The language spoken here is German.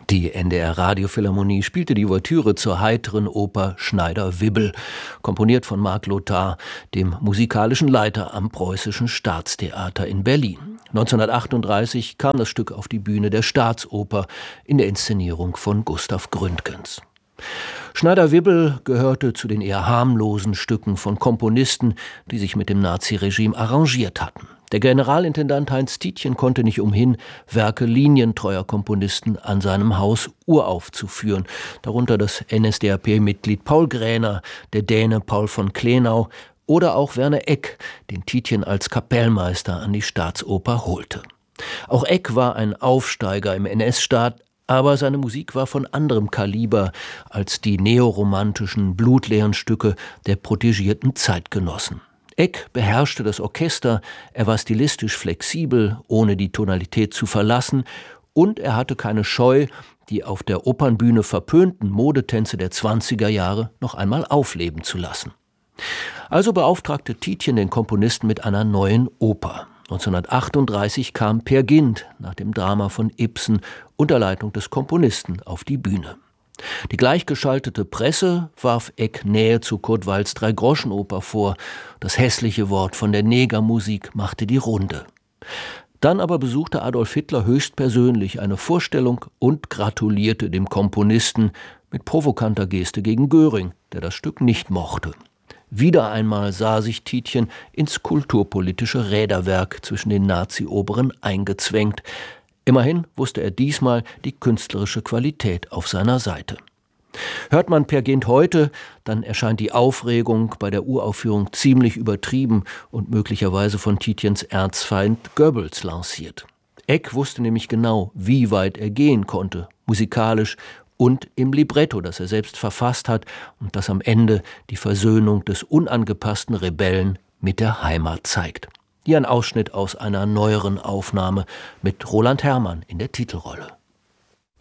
Die NDR-Radiophilharmonie spielte die Ouvertüre zur heiteren Oper Schneider-Wibbel, komponiert von Marc Lothar, dem musikalischen Leiter am Preußischen Staatstheater in Berlin. 1938 kam das Stück auf die Bühne der Staatsoper in der Inszenierung von Gustav Gründgens. Schneider-Wibbel gehörte zu den eher harmlosen Stücken von Komponisten, die sich mit dem Naziregime arrangiert hatten. Der Generalintendant Heinz Tietjen konnte nicht umhin, Werke linientreuer Komponisten an seinem Haus uraufzuführen, darunter das NSDAP-Mitglied Paul Gräner, der Däne Paul von Klenau oder auch Werner Egk, den Tietjen als Kapellmeister an die Staatsoper holte. Auch Egk war ein Aufsteiger im NS-Staat, aber seine Musik war von anderem Kaliber als die neoromantischen, blutleeren Stücke der protegierten Zeitgenossen. Egk beherrschte das Orchester, er war stilistisch flexibel, ohne die Tonalität zu verlassen, und er hatte keine Scheu, die auf der Opernbühne verpönten Modetänze der 20er Jahre noch einmal aufleben zu lassen. Also beauftragte Tietjen den Komponisten mit einer neuen Oper. 1938 kam Peer Gynt nach dem Drama von Ibsen unter Leitung des Komponisten auf die Bühne. Die gleichgeschaltete Presse warf Egk Nähe zu Kurt Weils Dreigroschenoper vor. Das hässliche Wort von der Negermusik machte die Runde. Dann aber besuchte Adolf Hitler höchstpersönlich eine Vorstellung und gratulierte dem Komponisten mit provokanter Geste gegen Göring, der das Stück nicht mochte. Wieder einmal sah sich Tietjen ins kulturpolitische Räderwerk zwischen den Nazi-Oberen eingezwängt. Immerhin wusste er diesmal die künstlerische Qualität auf seiner Seite. Hört man Peer Gynt heute, dann erscheint die Aufregung bei der Uraufführung ziemlich übertrieben und möglicherweise von Tietjens Erzfeind Goebbels lanciert. Egk wusste nämlich genau, wie weit er gehen konnte, musikalisch und im Libretto, das er selbst verfasst hat und das am Ende die Versöhnung des unangepassten Rebellen mit der Heimat zeigt. Hier ein Ausschnitt aus einer neueren Aufnahme mit Roland Herrmann in der Titelrolle.